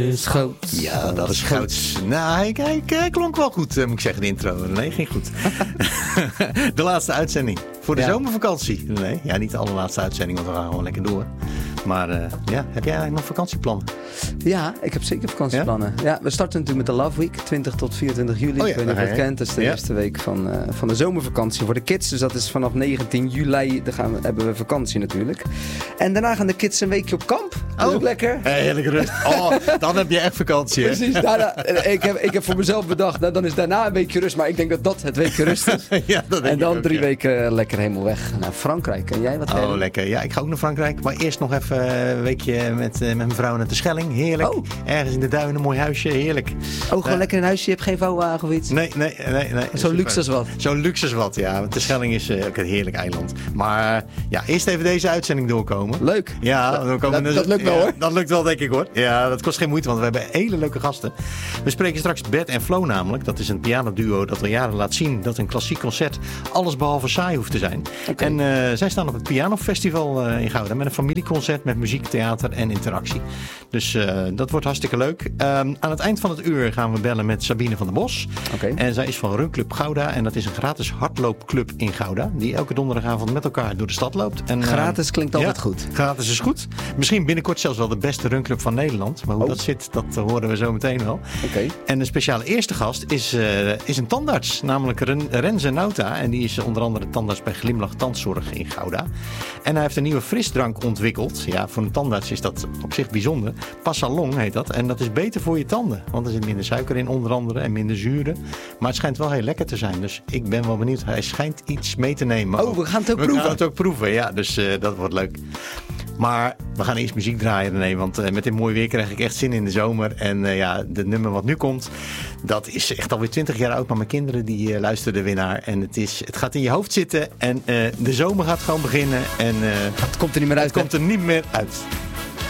is goud. Ja, dat is goud. Nou, hij klonk wel goed, moet ik zeggen, de intro. Nee, ging goed. De laatste uitzending voor de zomervakantie. Nee, ja, niet de allerlaatste uitzending, want we gaan gewoon lekker door. Maar heb jij eigenlijk nog vakantieplannen? Ja, ik heb zeker vakantieplannen. Ja, we starten natuurlijk met de Love Week, 20 tot 24 juli. Ik weet niet of je het kent. Dat is de eerste week van de zomervakantie voor de kids. Dus dat is vanaf 19 juli hebben we vakantie natuurlijk. En daarna gaan de kids een weekje op kamp. Ook lekker. Heerlijk rust. Oh, dan heb je echt vakantie. Hè? Precies. Ik heb voor mezelf bedacht, dan is daarna een weekje rust. Maar ik denk dat dat het weekje rust is. Ja, dat en dan 3 weken lekker helemaal weg naar Frankrijk. En jij wat? Oh, lekker. Ja, ik ga ook naar Frankrijk. Maar eerst nog even een weekje met mijn vrouw naar de Schelling. Heerlijk. Oh. Ergens in de duinen, een mooi huisje. Heerlijk. Oh, gewoon lekker een huisje. Je hebt geen vouwwagen of iets? Nee. Zo luxe als wat. Zo luxe als wat, ja. Want de Schelling is ook een heerlijk eiland. Maar eerst even deze uitzending doorkomen. Leuk. Ja, dat lukt wel hoor. Dat lukt wel, denk ik hoor. Ja, dat kost geen moeite, want we hebben hele leuke gasten. We spreken straks Bert en Flo namelijk. Dat is een pianoduo dat al jaren laat zien dat een klassiek concert alles behalve saai hoeft te zijn. Okay. En zij staan op het pianofestival in Gouda met een familieconcert met muziek, theater en interactie. Dus dat wordt hartstikke leuk. Aan het eind van het uur gaan we bellen met Sabine van der Bos. Okay. En zij is van Runclub Gouda en dat is een gratis hardloopclub in Gouda die elke donderdagavond met elkaar door de stad loopt. En, gratis klinkt altijd goed. Gratis is goed. Misschien binnenkort zelfs wel de beste runclub van Nederland. Maar hoe dat zit, dat horen we zo meteen wel. Okay. En de speciale eerste gast is een tandarts, namelijk Renze Nauta. En die is onder andere tandarts bij Glimlach Tandzorg in Gouda. En hij heeft een nieuwe frisdrank ontwikkeld. Ja, voor een tandarts is dat op zich bijzonder. Passalong heet dat. En dat is beter voor je tanden. Want er zit minder suiker in onder andere en minder zuren. Maar het schijnt wel heel lekker te zijn. Dus ik ben wel benieuwd. Hij schijnt iets mee te nemen. Oh, we gaan het ook proeven. We gaan het ook proeven, ja. Dus dat wordt leuk. Maar we gaan eerst muziek draaien, René, want met dit mooie weer krijg ik echt zin in de zomer. En de nummer wat nu komt, dat is echt alweer 20 jaar oud. Maar mijn kinderen die luisteren er weer naar. En het gaat in je hoofd zitten. En de zomer gaat gewoon beginnen. En het komt er niet meer uit. Het komt er niet meer uit.